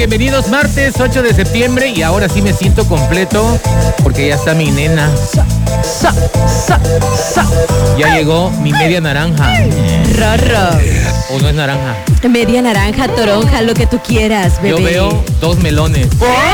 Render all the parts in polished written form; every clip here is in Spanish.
Bienvenidos, martes 8 de septiembre y ahora sí me siento completo porque ya está mi nena. Ya llegó mi media naranja. Rorro. ¿O no es naranja? Media naranja, toronja, lo que tú quieras, bebé. Yo veo 2 melones.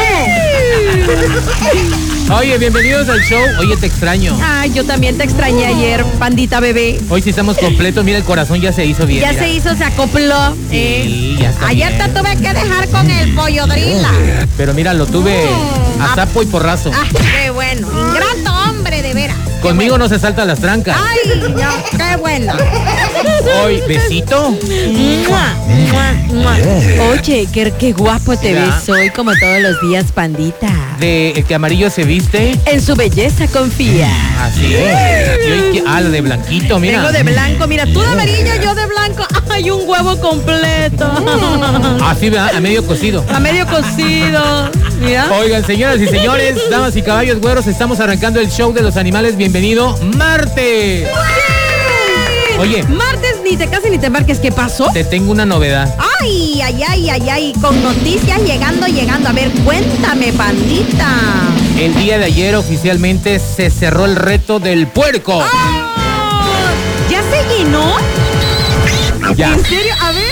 Oye, bienvenidos al show. Oye, te extraño. Ay, yo también te extrañé ayer, pandita bebé. Hoy sí estamos completos. Mira, el corazón ya se hizo bien. Ya mira. se hizo, se acopló. Sí, ya está Ayer bien. te tuve que dejar con el pollo drila. Pero mira, lo tuve a sapo y porrazo. Ah, qué bueno. Ingrato hombre, de veras. Conmigo no se saltan las trancas. Ay, no, qué bueno. Hoy, besito. Mua, mua, mua. Oye, qué guapo te Mira. ves hoy, como todos los días, pandita. De el que amarillo se viste. En su belleza confía. Así es. Y hoy la de blanquito, mira. Vengo de blanco, mira, tú de amarillo, yo de blanco. Ay, un huevo completo. Así, ¿verdad? A medio cocido. A medio cocido. Mira. Oigan, señoras y señores, damas y caballos güeros, estamos arrancando el show de los animales. Bienvenido, martes. Oye, Martes, ni te cases ni te embarques. ¿Qué pasó? te tengo una novedad. Ay, ay, ay, ay, ay. Con noticias llegando. A ver, cuéntame, pandita. El día de ayer oficialmente se cerró el reto del puerco. ¡Ah! ¿Ya se llenó? Ya. ¿En serio? A ver.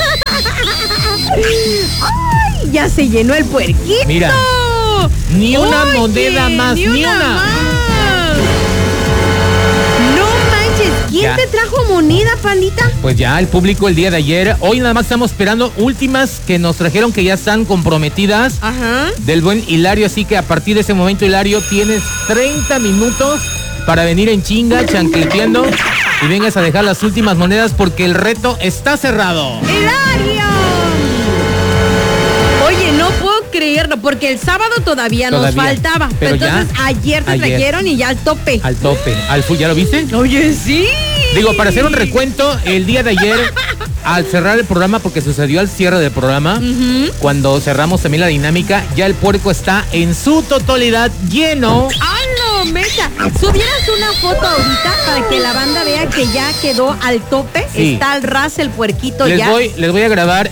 ¡Ay! Ya se llenó el puerquito. Mira, ni una moneda más, ni una. más. No manches, ¿quién Ya. te trajo moneda, pandita? Pues ya, el público el día de ayer. Hoy nada más estamos esperando últimas que nos trajeron que ya están comprometidas. Ajá. Del buen Hilario, así que a partir de ese momento, Hilario, tienes 30 minutos para venir en chinga, chancleteando y vengas a dejar las últimas monedas porque el reto está cerrado. ¡Hilario! Oye, no puedo creerlo, porque el sábado todavía nos faltaba. pero ya, entonces ayer te trajeron y ya al tope. Al tope, al full, ¿ya lo viste? Oye, sí. Digo, para hacer un recuento, el día de ayer, al cerrar el programa, porque sucedió al cierre del programa, cuando cerramos también la dinámica, ya el puerco está en su totalidad lleno. ¡Ah, no, mecha! ¿Subieras una foto ahorita para que la banda vea que ya quedó al tope? Sí. Está al ras el puerquito Les ya. voy a grabar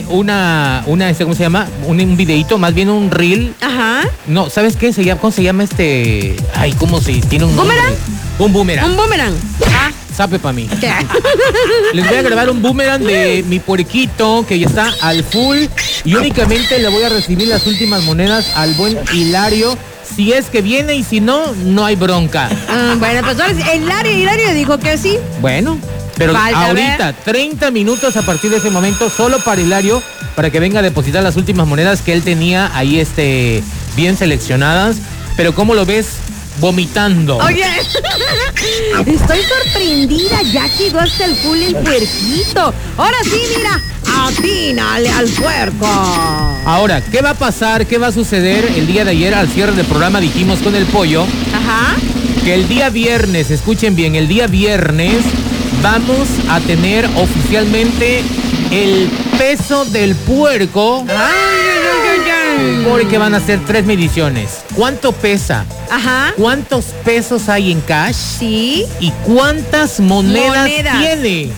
¿cómo se llama? Un videíto, más bien un reel. Ajá. No, ¿sabes qué? ¿Cómo se llama este? Ay, ¿cómo se tiene un nombre? ¿Boomerang? Un boomerang. Un boomerang. Ah, Sape para mí. ¿qué? Les voy a grabar un boomerang de mi puerquito que ya está al full y únicamente le voy a recibir las últimas monedas al buen Hilario. Si es que viene y si no, no hay bronca. Bueno, pues ahora sí, Hilario dijo que sí. Bueno, pero Falta ahorita, 30 minutos a partir de ese momento, solo para Hilario, para que venga a depositar las últimas monedas que él tenía ahí bien seleccionadas. Pero ¿cómo lo ves? Vomitando. Oye, estoy sorprendida, ya quedó hasta el full el puerquito. Ahora sí, mira, atínale al puerco. Ahora, ¿qué va a pasar? ¿Qué va a suceder? El día de ayer, al cierre del programa, dijimos con el pollo Ajá. que el día viernes, escuchen bien, el día viernes vamos a tener oficialmente el peso del puerco. Porque van a ser 3 mediciones. ¿Cuánto pesa? Ajá. ¿Cuántos pesos hay en cash? Sí. ¿Y cuántas monedas tiene?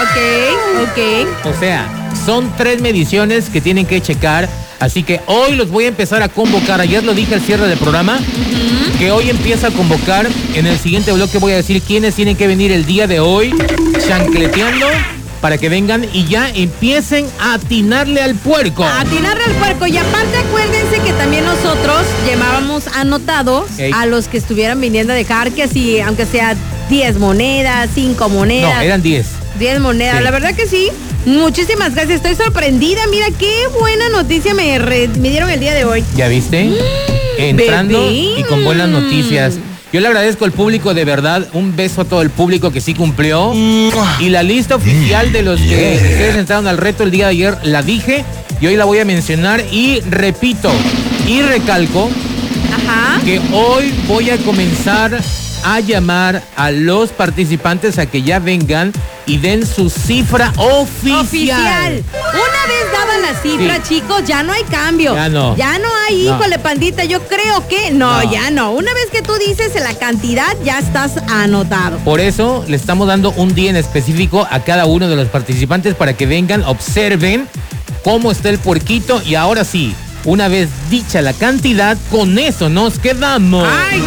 Ok. O sea, son 3 mediciones que tienen que checar. Así que hoy los voy a empezar a convocar. Ayer lo dije al cierre del programa, que hoy empieza a convocar. En el siguiente bloque voy a decir quiénes tienen que venir el día de hoy, chancleteando, para que vengan y ya empiecen a atinarle al puerco. A atinarle al puerco. Y aparte acuérdense que también nosotros llevábamos anotados a los que estuvieran viniendo a dejar que si, aunque sea 10 monedas, 5 monedas. No, eran 10. 10 monedas, Sí. La verdad que sí. Muchísimas gracias, estoy sorprendida. Mira qué buena noticia me dieron el día de hoy. ¿Ya viste? Entrando bebé. y con buenas noticias. Yo le agradezco al público, de verdad, un beso a todo el público que sí cumplió. Y la lista oficial de los que ustedes entraron al reto el día de ayer, la dije y hoy la voy a mencionar y repito y recalco que hoy voy a comenzar a llamar a los participantes a que ya vengan y den su cifra oficial. Una vez dada la cifra, chicos, ya no hay cambio. Ya no. Ya no hay, No. híjole, pandita, yo creo que no, ya no. Una vez que tú dices la cantidad, ya estás anotado. Por eso le estamos dando un día en específico a cada uno de los participantes para que vengan, observen cómo está el puerquito y ahora sí, una vez dicha la cantidad, con eso nos quedamos. Ay.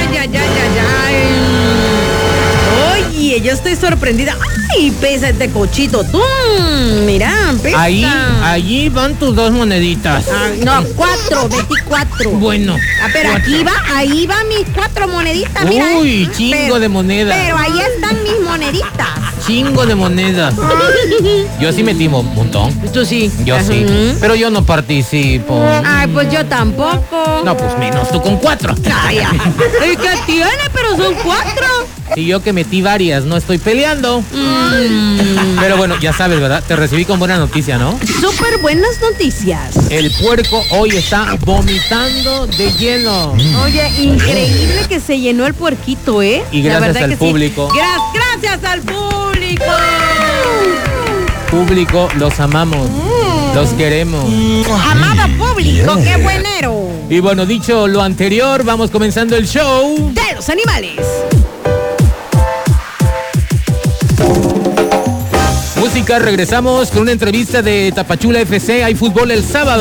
Oye, yo estoy sorprendida. Ay, pesa este cochito. Tú, mira, pesa. Allí van tus 2 moneditas. No, 4, 24. Bueno. Pero 4. ahí va mis 4 moneditas, mira. Uy, chingo de monedas. Pero ahí están mis moneditas. Chingo de monedas. Yo sí metí un montón. Tú sí. Yo sí. Pero yo no participo. Ay, pues yo tampoco. No, pues menos tú con 4. Ay, ¿qué tiene? Pero son 4. Y yo que metí varias, no estoy peleando. Pero bueno, ya sabes, ¿verdad? Te recibí con buena noticia, ¿no? Súper buenas noticias. El puerco hoy está vomitando de lleno. Oye, increíble que se llenó el puerquito, ¿eh? Y gracias al público. Sí. Gracias al público. Público, los amamos. Los queremos. Amado público, qué buenero. Y bueno, dicho lo anterior, vamos comenzando el show de los animales. Música, regresamos con una entrevista de Tapachula FC. Hay fútbol el sábado.